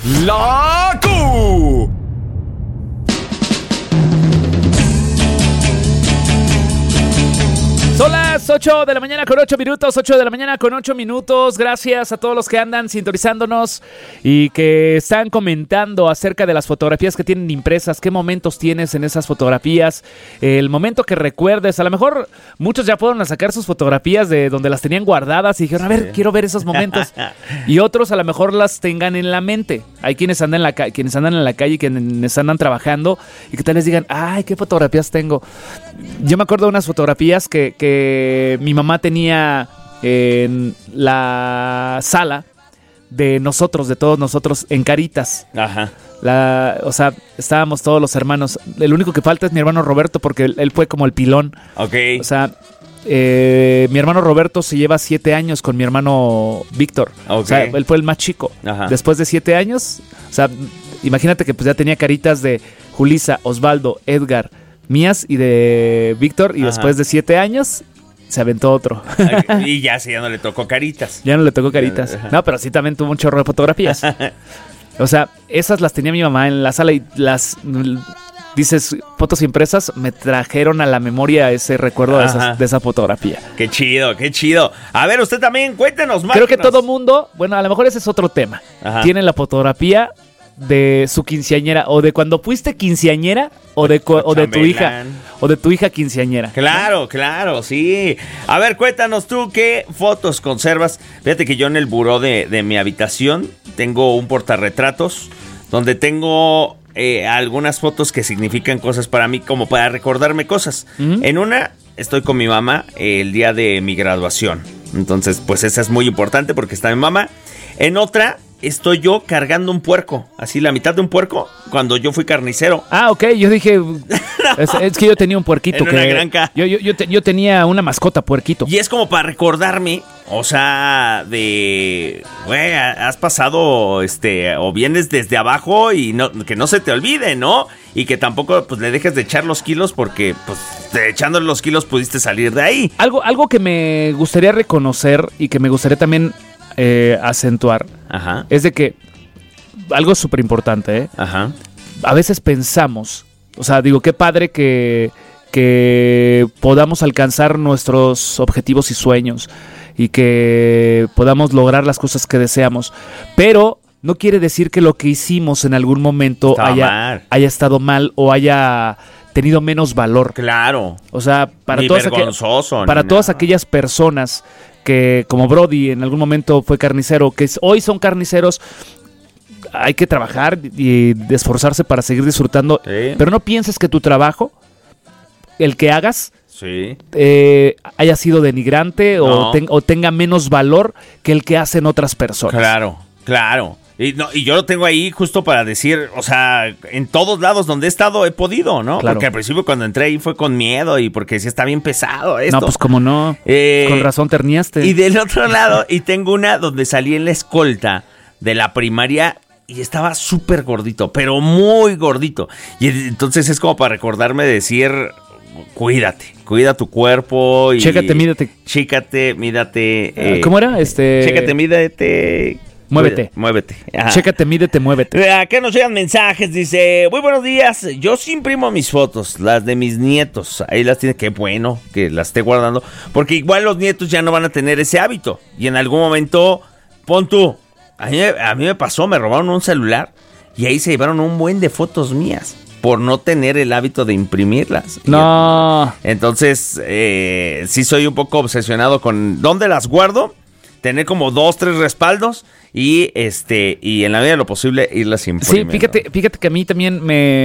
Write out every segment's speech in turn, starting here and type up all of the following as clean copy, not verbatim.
La Q. Son las 8 de la mañana con 8 minutos, 8 de la mañana con 8 minutos. Gracias a todos los que andan sintonizándonos y que están comentando acerca de las fotografías que tienen impresas. ¿Qué momentos tienes en esas fotografías? El momento que recuerdes. A lo mejor muchos ya fueron a sacar sus fotografías de donde las tenían guardadas y dijeron, a ver, quiero ver esos momentos. Y otros a lo mejor las tengan en la mente. Hay quienes andan en la calle, quienes andan trabajando y que tal les digan, ay, ¿qué fotografías tengo? Yo me acuerdo de unas fotografías que mi mamá tenía en la sala de nosotros, de todos nosotros, en Caritas. Ajá. O sea, estábamos todos los hermanos. El único que falta es mi hermano Roberto, porque él fue como el pilón. Ok. O sea, mi hermano Roberto se lleva 7 años con mi hermano Víctor. Okay. O sea, él fue el más chico. Ajá. Después de 7 años, o sea, imagínate que pues ya tenía caritas de Julisa, Osvaldo, Edgar, mías y de Víctor. Y Ajá. Después de 7 años se aventó otro. Y ya no le tocó caritas. Ya no le tocó caritas. No, pero sí también tuvo un chorro de fotografías. O sea, esas las tenía mi mamá en la sala y dices, fotos impresas, me trajeron a la memoria ese recuerdo de esa fotografía. Qué chido, qué chido. A ver, usted también, cuéntenos más. Creo que todo mundo, bueno, a lo mejor ese es otro tema. Ajá. Tiene la fotografía de su quinceañera o de cuando fuiste quinceañera o de tu hija quinceañera. Claro, claro, sí. A ver, cuéntanos tú qué fotos conservas. Fíjate que yo en el buró de mi habitación tengo un portarretratos donde tengo algunas fotos que significan cosas para mí, como para recordarme cosas. Uh-huh. En una estoy con mi mamá el día de mi graduación. Entonces, pues esa es muy importante porque está mi mamá. En otra estoy yo cargando un puerco, así la mitad de un puerco, cuando yo fui carnicero. Ah, ok, yo dije, no. es que yo tenía un puerquito. En una granja. Yo tenía una mascota, puerquito. Y es como para recordarme, o sea, güey, has pasado, o vienes desde abajo y que no se te olvide, ¿no? Y que tampoco, pues, le dejes de echar los kilos porque, pues, echándole los kilos pudiste salir de ahí. Algo que me gustaría reconocer y que me gustaría también acentuar. Ajá. Es de que algo súper importante, Ajá. A veces pensamos, o sea, digo, qué padre que podamos alcanzar nuestros objetivos y sueños y que podamos lograr las cosas que deseamos, pero no quiere decir que lo que hicimos en algún momento haya estado mal o haya tenido menos valor. Claro. O sea, para todas todas aquellas personas que, como Brody, en algún momento fue carnicero, que hoy son carniceros, hay que trabajar y esforzarse para seguir disfrutando. Sí. Pero no pienses que tu trabajo, el que hagas, sí, haya sido denigrante o tenga menos valor que el que hacen otras personas. Claro, claro. Y yo lo tengo ahí justo para decir, o sea, en todos lados donde he estado he podido, ¿no? Claro. Porque al principio cuando entré ahí fue con miedo y porque sí está bien pesado esto. No, pues como no, con razón terniaste. Y del otro lado, y tengo una donde salí en la escolta de la primaria y estaba súper gordito, pero muy gordito. Y entonces es como para recordarme de decir, cuida tu cuerpo. Y chécate, mídate. Chécate, mídate. ¿Cómo era? Chécate, mídate. Muévete. Ajá. Chécate, mídete, muévete. Acá nos llegan mensajes, dice, muy buenos días, yo sí imprimo mis fotos, las de mis nietos, ahí las tiene, qué bueno que las esté guardando, porque igual los nietos ya no van a tener ese hábito, y en algún momento, pon tú, a mí me pasó, me robaron un celular, y ahí se llevaron un buen de fotos mías, por no tener el hábito de imprimirlas. No. Entonces, sí soy un poco obsesionado con dónde las guardo, tener como 2, 3 respaldos y en la medida de lo posible irlas imprimiendo. Sí, fíjate que a mí también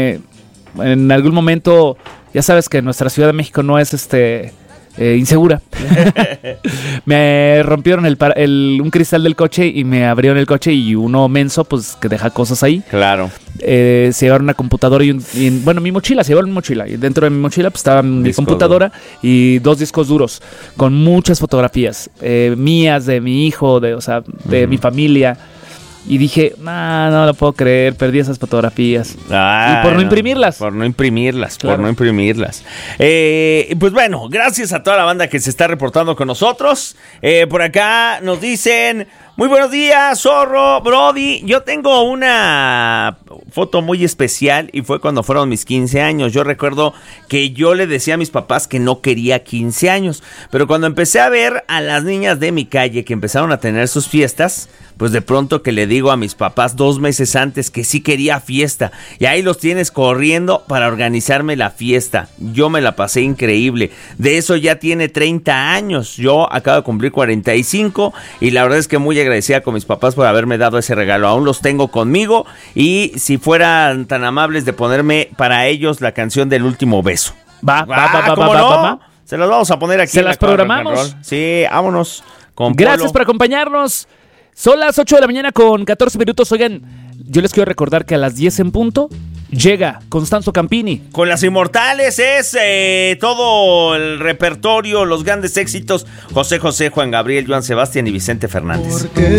en algún momento, ya sabes que nuestra Ciudad de México no es insegura. Me rompieron un cristal del coche y me abrieron el coche y uno menso, pues que deja cosas ahí. Claro. Se llevaron una computadora mi mochila, se llevaron mi mochila. Y dentro de mi mochila pues estaba mi computadora y 2 discos duros con muchas fotografías mías, de mi hijo, de mi familia. Y dije, no lo puedo creer, perdí esas fotografías. Ah, y por no imprimirlas. Por no imprimirlas, Claro. por no imprimirlas. Pues bueno, gracias a toda la banda que se está reportando con nosotros. Por acá nos dicen, muy buenos días, Zorro, Brody. Yo tengo una foto muy especial y fue cuando fueron mis 15 años. Yo recuerdo que yo le decía a mis papás que no quería 15 años. Pero cuando empecé a ver a las niñas de mi calle que empezaron a tener sus fiestas, pues de pronto que le digo a mis papás 2 meses antes que sí quería fiesta. Y ahí los tienes corriendo para organizarme la fiesta. Yo me la pasé increíble. De eso ya tiene 30 años. Yo acabo de cumplir 45 y la verdad es que muy agradecida con mis papás por haberme dado ese regalo. Aún los tengo conmigo y si fueran tan amables de ponerme para ellos la canción del último beso. ¿Cómo no? Se las vamos a poner aquí. ¿Se las programamos? Sí, vámonos. Con Gracias Polo. por acompañarnos. Son las 8 de la mañana con 14 minutos. Oigan, yo les quiero recordar que a las 10 en punto llega Constanzo Campini. Con las inmortales es todo el repertorio, los grandes éxitos. José José, Juan Gabriel, Joan Sebastián y Vicente Fernández. Porque